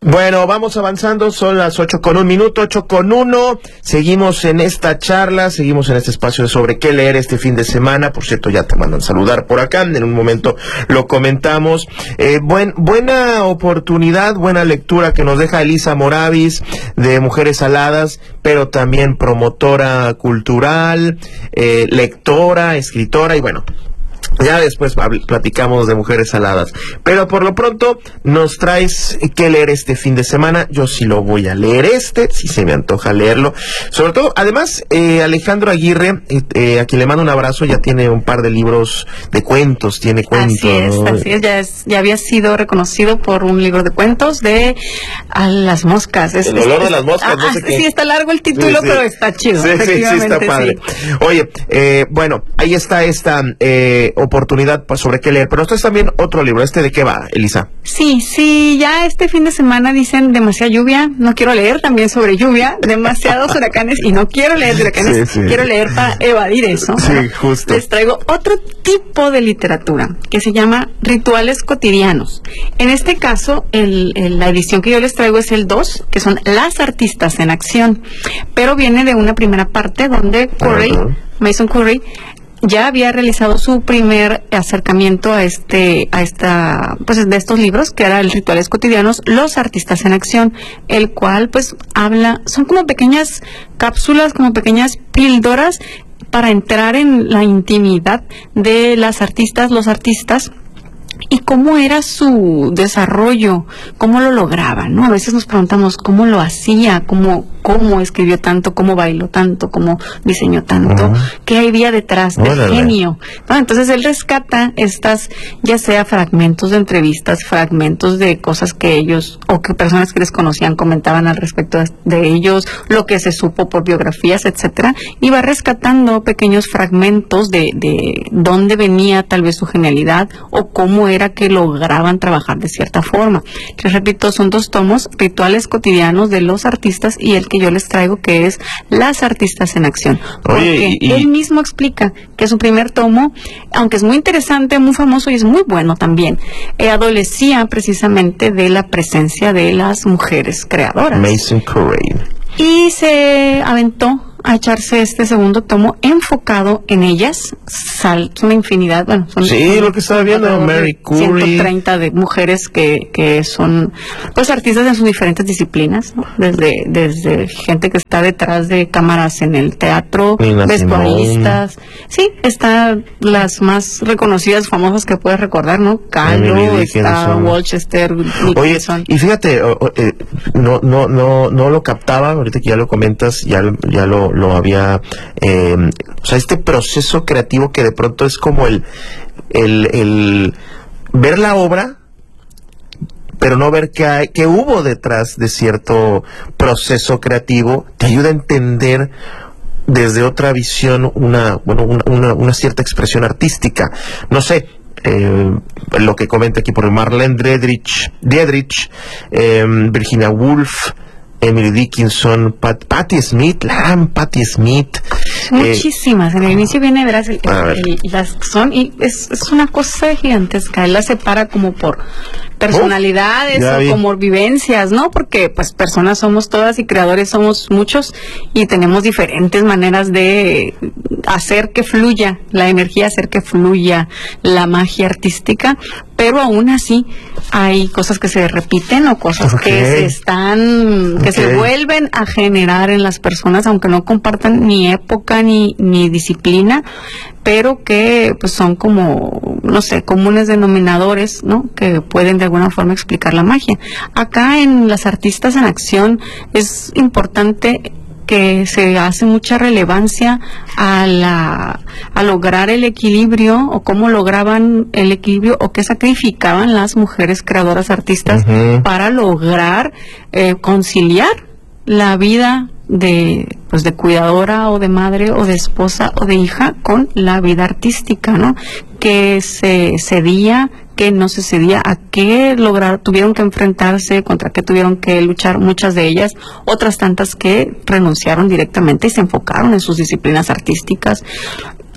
Bueno, vamos avanzando, son las 8:01, 8:01, seguimos en esta charla, seguimos en este espacio de sobre qué leer este fin de semana. Por cierto, ya te mandan saludar por acá, en un momento lo comentamos. Buena oportunidad, buena lectura que nos deja Elisa Moravis de Mujeres Aladas, pero también promotora cultural, lectora, escritora, y bueno, ya después platicamos de Mujeres Aladas. Pero por lo pronto nos traes que leer este fin de semana. Yo sí lo voy a leer si se me antoja leerlo. Sobre todo, además, Alejandro Aguirre, a quien le mando un abrazo, ya tiene un par de libros de cuentos, tiene cuentos. Así es, ya había sido reconocido por un libro de cuentos de A las moscas. El olor de las moscas, no sé qué. Sí, está largo el título, sí. Pero está chido. Sí, está padre. Sí. Oye, bueno, ahí está esta oportunidad sobre qué leer, pero esto es también otro libro. ¿De qué va, Elisa? Sí, ya este fin de semana dicen demasiada lluvia, no quiero leer también sobre lluvia, demasiados huracanes, y no quiero leer de huracanes, sí. Quiero leer para evadir eso. Sí, justo. Les traigo otro tipo de literatura que se llama Rituales Cotidianos. En este caso, la edición que yo les traigo es el 2, que son Las Artistas en Acción, pero viene de una primera parte donde Mason Curry ya había realizado su primer acercamiento a pues de estos libros, que era el Rituales Cotidianos, Los Artistas en Acción, el cual pues habla, son como pequeñas cápsulas, como pequeñas píldoras para entrar en la intimidad de las artistas, los artistas, y cómo era su desarrollo, cómo lo lograban, ¿no? A veces nos preguntamos cómo lo hacía, cómo escribió tanto, cómo bailó tanto, cómo diseñó tanto, qué había detrás del genio, ¿no? Entonces él rescata estas, ya sea fragmentos de entrevistas, fragmentos de cosas que ellos, o que personas que les conocían comentaban al respecto de ellos, lo que se supo por biografías, etcétera, y va rescatando pequeños fragmentos de dónde venía tal vez su genialidad, o cómo era que lograban trabajar de cierta forma. Les repito, son 2 tomos, Rituales Cotidianos de los Artistas, y el que yo les traigo, que es Las Artistas en Acción. Porque él mismo explica que su primer tomo, aunque es muy interesante, muy famoso y es muy bueno también, adolecía precisamente de la presencia de las mujeres creadoras. Mason Curry. Y se aventó a echarse este segundo tomo enfocado en ellas. Son una infinidad, bueno, son lo que estaba viendo, Mary Curry, 130 de mujeres que son pues artistas en sus diferentes disciplinas, ¿no? Desde gente que está detrás de cámaras en el teatro, vestuaristas, están las más reconocidas, famosas que puedes recordar, ¿no? Kahlo, está Worcester, Nicholson. Oye, y fíjate, no lo captaba, ahorita que ya lo comentas, ya lo había, o sea, este proceso creativo que de pronto es como el ver la obra, pero no ver qué hubo detrás de cierto proceso creativo, te ayuda a entender desde otra visión una cierta expresión artística. No sé, lo que comenta aquí por Marlene Dietrich, Virginia Woolf, Emily Dickinson, Patti Smith, la gran Patti Smith. Muchísimas. En el inicio viene, verás, las son, y es una cosa gigantesca. Él las separa como por personalidades o como vivencias, ¿no? Porque pues personas somos todas y creadores somos muchos, y tenemos diferentes maneras de hacer que fluya la energía, hacer que fluya la magia artística, pero aún así hay cosas que se repiten o cosas que se vuelven a generar en las personas, aunque no compartan ni época ni disciplina, pero que pues son como, no sé, comunes denominadores, ¿no? Que pueden de alguna forma explicar la magia. Acá en Las Artistas en Acción es importante que se hace mucha relevancia a lograr el equilibrio, o cómo lograban el equilibrio, o qué sacrificaban las mujeres creadoras artistas para lograr conciliar la vida de cuidadora, o de madre, o de esposa, o de hija, con la vida artística, ¿no? Que se cedía, que no se cedía, a qué tuvieron que enfrentarse, contra qué tuvieron que luchar muchas de ellas, otras tantas que renunciaron directamente y se enfocaron en sus disciplinas artísticas.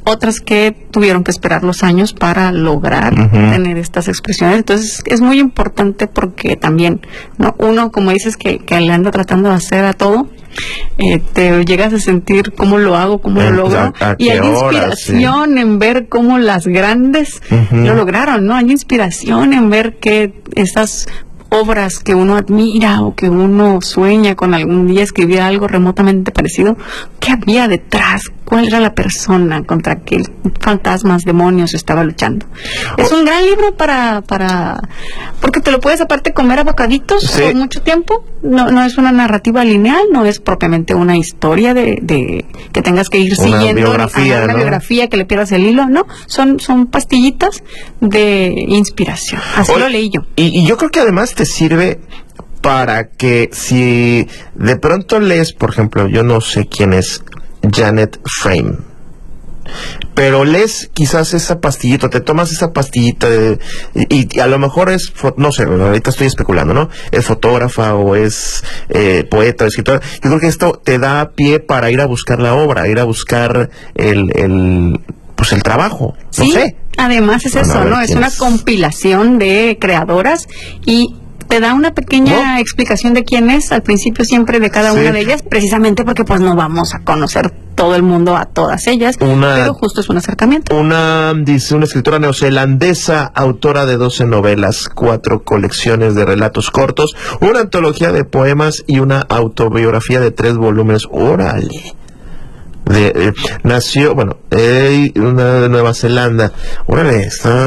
otras que tuvieron que esperar los años para lograr tener estas expresiones. Entonces es muy importante porque también, ¿no? Uno, como dices, que le anda tratando de hacer a todo, te llegas a sentir cómo lo hago, cómo lo logro, y hay inspiración en ver cómo las grandes lo lograron, ¿no? Hay inspiración en ver que esas obras que uno admira o que uno sueña con algún día escribir algo remotamente parecido, ¿qué había detrás? ¿Cuál era la persona contra qué fantasmas, demonios estaba luchando? Es un gran libro porque te lo puedes aparte comer a bocaditos por mucho tiempo. No es una narrativa lineal, no es propiamente una historia de que tengas que ir siguiendo una biografía, que le pierdas el hilo, no, son pastillitas de inspiración. Así lo leí yo. Y yo creo que además te sirve para que si de pronto lees, por ejemplo, yo no sé quién es Janet Frame, pero lees quizás esa pastillita, te tomas esa pastillita y a lo mejor es, no sé, ahorita estoy especulando, ¿no? Es fotógrafa o es poeta o escritora. Yo creo que esto te da pie para ir a buscar la obra, ir a buscar el trabajo, no sé. Además es eso, ¿no? Es una compilación de creadoras y te da una pequeña explicación de quién es al principio siempre de cada una de ellas, precisamente porque pues no vamos a conocer todo el mundo a todas ellas, pero justo es un acercamiento. Dice una escritora neozelandesa, autora de 12 novelas, 4 colecciones de relatos cortos, una antología de poemas y una autobiografía de 3 volúmenes. ¡Órale! Nació, de Nueva Zelanda. ¡Órale!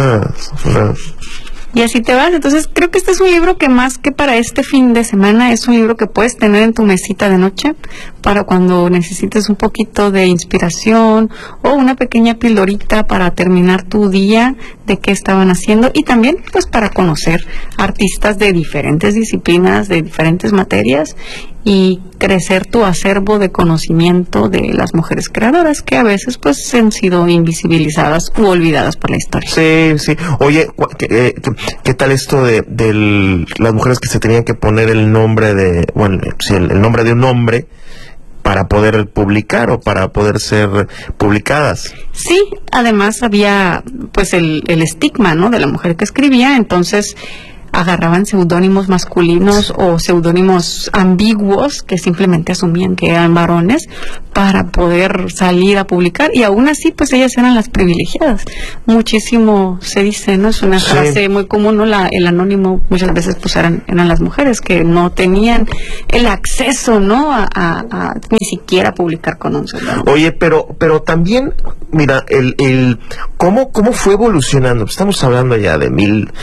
Y así te vas. Entonces creo que este es un libro que más que para este fin de semana es un libro que puedes tener en tu mesita de noche para cuando necesites un poquito de inspiración o una pequeña pildorita para terminar tu día de qué estaban haciendo, y también pues para conocer artistas de diferentes disciplinas, de diferentes materias, y crecer tu acervo de conocimiento de las mujeres creadoras que a veces pues han sido invisibilizadas u olvidadas por la historia. Sí. Oye, ¿qué tal esto de las mujeres que se tenían que poner el nombre el nombre de un hombre para poder publicar o para poder ser publicadas? Sí, además había pues el estigma, ¿no?, de la mujer que escribía, entonces agarraban seudónimos masculinos o seudónimos ambiguos que simplemente asumían que eran varones para poder salir a publicar, y aún así pues ellas eran las privilegiadas. Muchísimo se dice, ¿no? Es una frase muy común, ¿no? El anónimo muchas veces pues eran las mujeres que no tenían el acceso, ¿no? a ni siquiera publicar con un seudónimo. Oye, pero también, mira, ¿cómo fue evolucionando? Estamos hablando ya de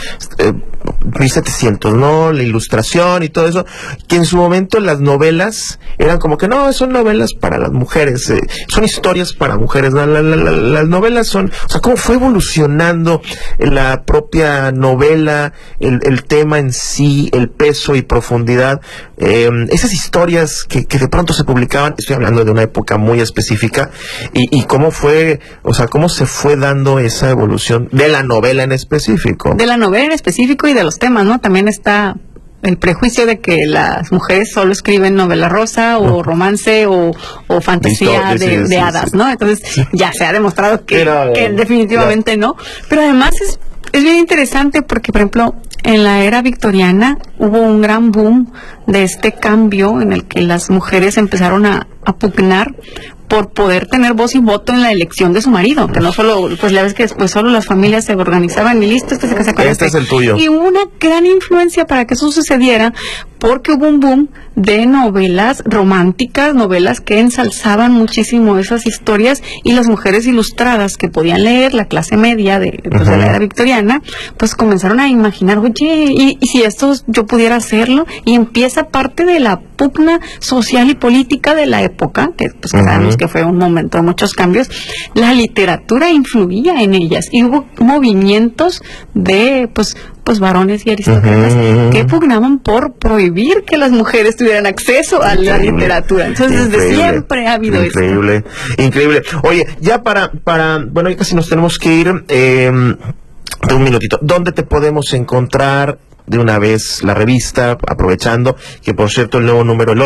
1700, ¿no? La ilustración y todo eso, que en su momento las novelas eran como que no, son novelas para las mujeres, son historias para mujeres, ¿no? Las novelas son, o sea, cómo fue evolucionando la propia novela, el tema en sí, el peso y profundidad, esas historias que de pronto se publicaban. Estoy hablando de una época muy específica, y cómo fue, o sea, cómo se fue dando esa evolución de la novela en específico. De la novela en específico y de los temas, ¿no? También está el prejuicio de que las mujeres solo escriben novela rosa o romance o fantasía de hadas, ¿no? Entonces ya se ha demostrado que definitivamente no. Pero además es bien interesante porque, por ejemplo, en la era victoriana hubo un gran boom de este cambio en el que las mujeres empezaron a pugnar por poder tener voz y voto en la elección de su marido, que no solo, pues ya ves que después solo las familias se organizaban y listo, este se casa con este es el tuyo. Y hubo una gran influencia para que eso sucediera, porque hubo un boom de novelas románticas, novelas que ensalzaban muchísimo esas historias, y las mujeres ilustradas que podían leer, la clase media de la era victoriana, pues comenzaron a imaginar, oye, y si esto yo pudiera hacerlo, y empieza parte de la pugna social y política de la época, que pues sabemos que fue un momento de muchos cambios. La literatura influía en ellas, y hubo movimientos de pues varones y aristócratas que pugnaban por prohibir que las mujeres tuvieran acceso a la literatura. Entonces desde siempre ha habido esto. Increíble. Oye, ya para bueno, ya casi nos tenemos que ir, un minutito. ¿Dónde te podemos encontrar de una vez la revista, aprovechando que por cierto el nuevo número, el 8?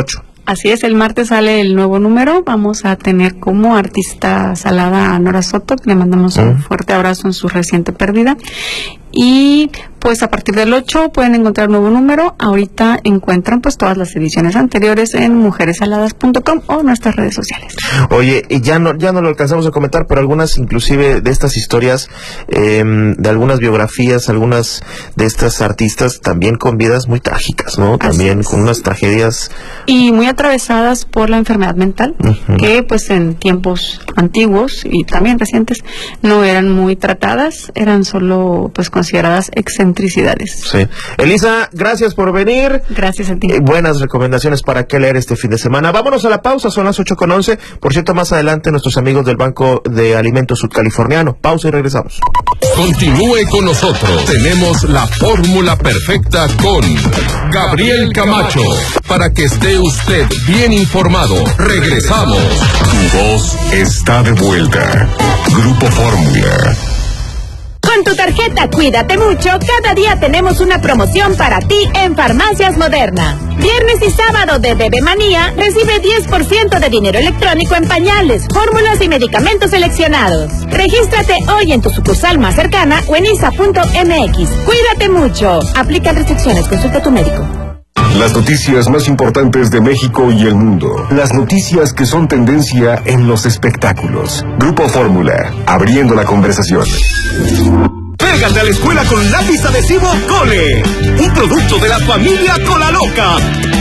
Así es, el martes sale el nuevo número. Vamos a tener como artista salada a Nora Soto, que le mandamos un fuerte abrazo en su reciente pérdida. Y pues a partir del 8 pueden encontrar un nuevo número. Ahorita encuentran pues todas las ediciones anteriores en mujeresaladas.com o nuestras redes sociales. Oye, y ya no lo alcanzamos a comentar, pero algunas inclusive de estas historias, de algunas biografías, algunas de estas artistas también con vidas muy trágicas, ¿no? También con unas tragedias. Y muy atravesadas por la enfermedad mental, que pues en tiempos antiguos y también recientes no eran muy tratadas, eran solo pues consideradas excentricidades. Sí. Elisa, gracias por venir. Gracias a ti. Buenas recomendaciones para qué leer este fin de semana. Vámonos a la pausa, son las 8:11. Por cierto, más adelante nuestros amigos del Banco de Alimentos Sudcaliforniano. Pausa y regresamos. Continúe con nosotros. Tenemos la fórmula perfecta con Gabriel Camacho. Para que esté usted bien informado. Regresamos. Tu voz está de vuelta. Grupo Fórmula. Con tu tarjeta Cuídate Mucho, cada día tenemos una promoción para ti en Farmacias Moderna. Viernes y sábado de Bebe Manía, recibe 10% de dinero electrónico en pañales, fórmulas y medicamentos seleccionados. Regístrate hoy en tu sucursal más cercana o en isa.mx. Cuídate mucho. Aplican restricciones, consulta a tu médico. Las noticias más importantes de México y el mundo. Las noticias que son tendencia en los espectáculos. Grupo Fórmula, abriendo la conversación. Pégate a la escuela con lápiz adhesivo Cole, un producto de la familia Colaloca.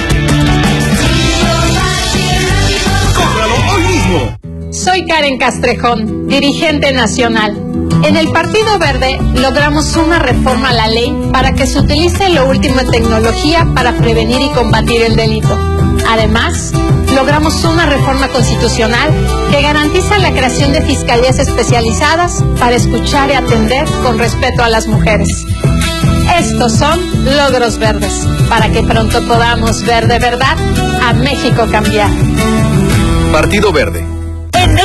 ¡Cómpralo hoy mismo! Soy Karen Castrejón, dirigente nacional. En el Partido Verde logramos una reforma a la ley para que se utilice lo último en tecnología para prevenir y combatir el delito. Además, logramos una reforma constitucional que garantiza la creación de fiscalías especializadas para escuchar y atender con respeto a las mujeres. Estos son logros verdes, para que pronto podamos ver de verdad a México cambiar. Partido Verde.